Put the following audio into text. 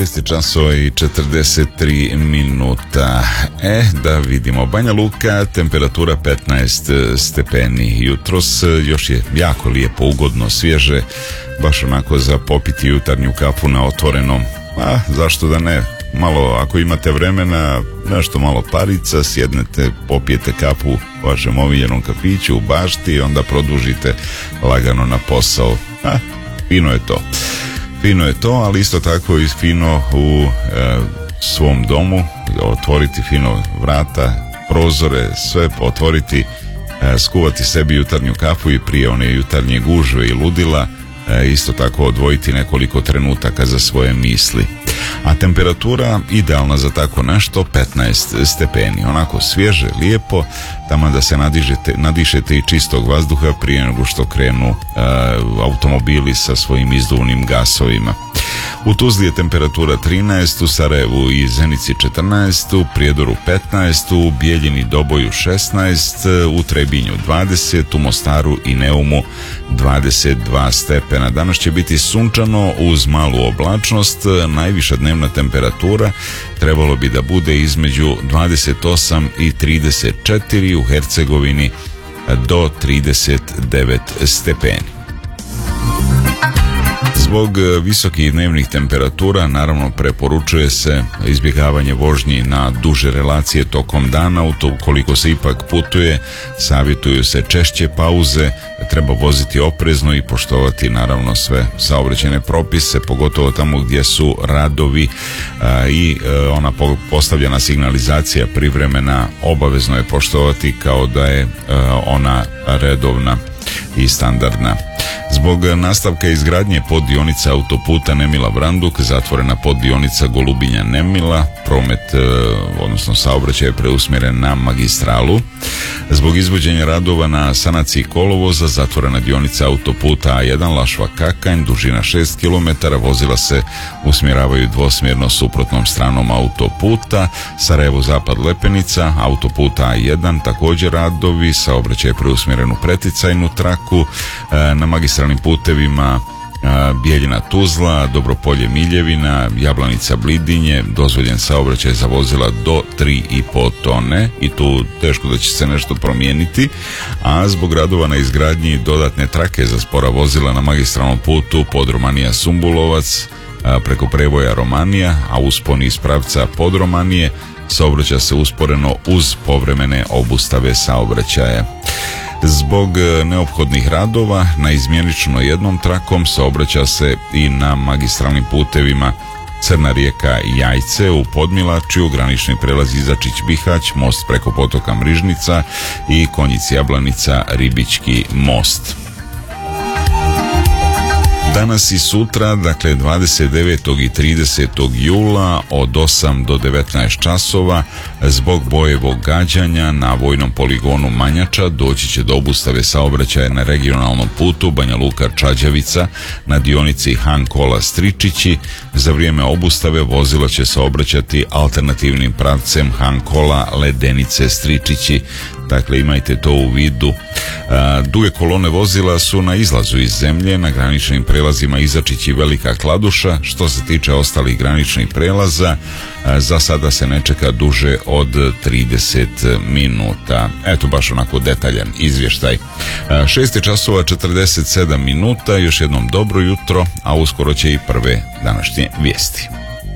6 časova i 43 minuta. Da vidimo, Banja Luka, temperatura 15 stepeni. Jutros još je jako lijepo, ugodno, svježe, baš onako za popiti jutarnju kafu na otvorenom. A zašto da ne? Malo, ako imate vremena, nešto malo parica, sjednete, popijete kafu u vašem omiljenom kafiću u bašti i onda produžite lagano na posao. Fino je to. Fino je to, ali isto tako i fino u svom domu, otvoriti fino vrata, prozore, sve otvoriti, skuvati sebi jutarnju kafu i prije one jutarnje gužve i ludila, isto tako odvojiti nekoliko trenutaka za svoje misli. A temperatura idealna za tako nešto 15 stepeni, onako svježe, lijepo, tamo da se nadišete i čistog vazduha prije nego što krenu automobili sa svojim izduvnim gasovima. U Tuzli je temperatura 13, u Sarajevu i Zenici 14, u Prijedoru 15, u Bijeljini Doboju 16, u Trebinju 20, u Mostaru i Neumu 22 stepena. Danas će biti sunčano uz malu oblačnost, najviša dnevna temperatura trebalo bi da bude između 28 i 34, u Hercegovini do 39 stepeni. Zbog visokih dnevnih temperatura naravno preporučuje se izbjegavanje vožnji na duže relacije tokom dana. Ukoliko se ipak putuje, savjetuju se češće pauze, treba voziti oprezno i poštovati naravno sve saobraćajne propise, pogotovo tamo gdje su radovi i ona postavljena signalizacija privremena obavezno je poštovati kao da je ona redovna i standardna. Zbog nastavka izgradnje poddionica autoputa Nemila-Branduk, zatvorena poddionica Golubinja-Nemila, promet, odnosno saobraćaj je preusmjeren na magistralu. Zbog izvođenja radova na sanaciji kolovoza, zatvorena dionica autoputa A1 Lašva-Kakanj, dužina 6 km, vozila se usmjeravaju dvosmjerno suprotnom stranom autoputa. Sarajevo-Zapad Lepenica, autoputa A1, također radovi, saobraćaj je preusmjeren u preticajnu traku. Na magistralnim putevima Bijeljina Tuzla, Dobropolje Miljevina, Jablanica Blidinje, dozvoljen saobraćaj za vozila do 3,5 tone i tu teško da će se nešto promijeniti, a zbog radova na izgradnji dodatne trake za spora vozila na magistralnom putu Podromanija Sumbulovac preko prevoja Romanija, a uspon iz pravca Podromanije saobraća se usporeno uz povremene obustave saobraćaja. Zbog neophodnih radova na izmjenično jednom trakom saobraća se i na magistralnim putevima Crna Rijeka Jajce u Podmilačju, granični prelaz Izačić-Bihać, most preko potoka Mrižnica i Konjic-Jablanica Ribički most. Danas i sutra, dakle 29. i 30. jula od 8 do 19 časova, zbog bojevog gađanja na vojnom poligonu Manjača doći će do obustave saobraćaja na regionalnom putu Banja Luka-Čađavica na dionici Han-Kola-Stričići. Za vrijeme obustave vozila će se obraćati alternativnim pravcem Han-Kola-Ledenice-Stričići. Dakle, imajte to u vidu. Duge kolone vozila su na izlazu iz zemlje na graničnim prelazima Izačić i Velika Kladuša. Što se tiče ostalih graničnih prelaza, za sada se ne čeka duže od 30 minuta. Eto, baš onako detaljan izvještaj. 6 časova 47 minuta, još jednom dobro jutro, a uskoro će i prve današnje vijesti.